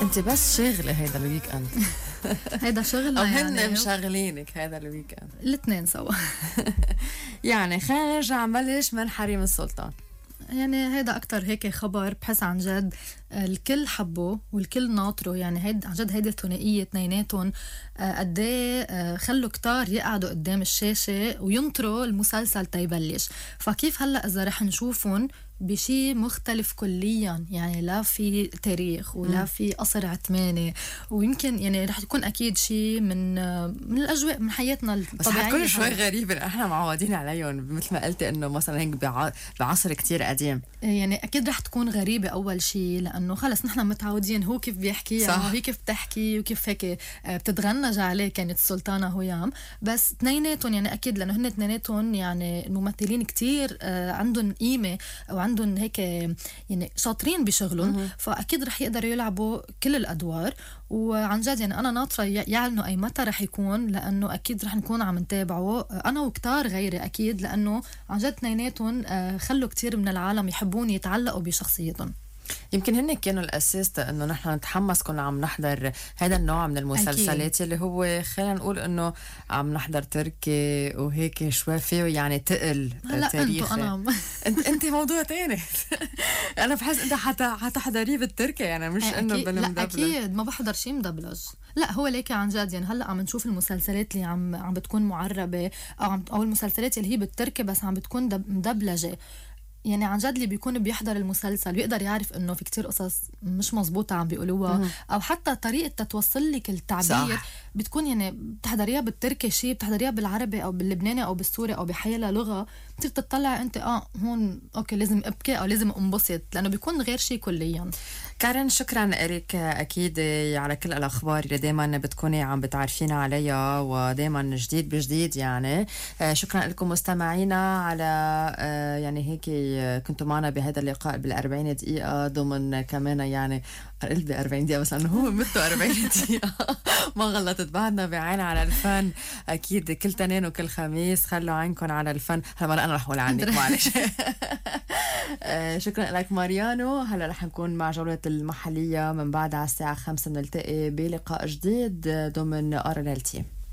انت بس شاغله هيدا الويك اند. هيدا شغل او يعني هن مشغلينك هيدا الويك اند. الاثنين سوا. يعني خلينا نرجع نبلش من حريم السلطان. يعني هيدا أكتر هيك خبر بحس عن جد الكل حبه والكل ناطره. يعني عن جد هيدي الثنائية اثنيناتهم قديه خلوا كتار يقعدوا قدام الشاشة وينطروا المسلسل تيبلش. فكيف هلأ إذا رح نشوفهم بشي مختلف كليا، يعني لا في تاريخ ولا في قصر عثماني، ويمكن يعني رح يكون أكيد شي من الأجواء من حياتنا الطبيعية. بس كل شوي غريب، احنا معودين عليهم مثل ما قلتي انه مثلا هيك بعصر كتير قديم. يعني أكيد رح تكون غريبة أول شي، لأنه خلص نحن متعودين هو كيف بيحكي وهي كيف بتحكي وكيف هيك بتتغنج عليه كانت السلطانة هيام. بس اثنيناتهم يعني أكيد لأنه هن اثنيناتهم يعني الممثلين كتير عندهم قيمة وعندهم هيك يعني شاطرين بشغلهم، فأكيد رح يقدروا يلعبوا كل الأدوار. وعن جد يعني أنا ناطرة يعلنوا أي متى رح يكون، لأنه أكيد رح نكون عم نتابعه أنا وكتار غيري أكيد، لأنه عن جد اثنيناتهم خلوا كتير من العالم يحبون يتعلقوا بشخصيتهم. يمكن هن كانوا الأساس انه نحن نتحمس كنا عم نحضر هذا النوع من المسلسلات اللي هو خلينا نقول انه عم نحضر تركي وهيك شوي فيه يعني تقل تاريخي. انت موضوع تاني. انا بحس انت حتحضريه بالتركي يعني مش انه بالمدبلج. لا اكيد ما بحضر شيء مدبلج. لا هو ليك عن جد يعني هلا عم نشوف المسلسلات اللي عم بتكون معربة او المسلسلات اللي هي بالتركي بس عم بتكون مدبلجة. يعني عن جد اللي بيكون بيحضر المسلسل بيقدر يعرف انه في كتير قصص مش مزبوطة عم بيقولوها، او حتى طريقة توصل لك التعبير صح. بتكون يعني بتحضريها بالتركي شيء بتحضريها بالعربي او باللبناني او بالسوري او بحيلا لغة، انت بتطلع انت هون اوكي لازم ابكي او لازم انبسط لانه بيكون غير شيء كليا. كارين شكرا لك أكيد على كل الأخبار اللي دايما بتكوني عم بتعرفينا عليها ودايما جديد بجديد يعني. شكرا لكم مستمعينا على يعني هيك كنتوا معنا بهذا اللقاء بال40 دقيقة ضمن كمان يعني قلت ب40 دقيقة بس أنه هو مثله 40 دقيقة ما غلطت بعدنا بعين على الفن أكيد كل تنين وكل خميس خلوا عينكم على الفن. هلا أنا رح أقول عنك معلش. شكرا لك ماريانو. هلا رح نكون مع جولة المحلية من بعد على الساعة 5 نلتقي بلقاء جديد ضمن RLT.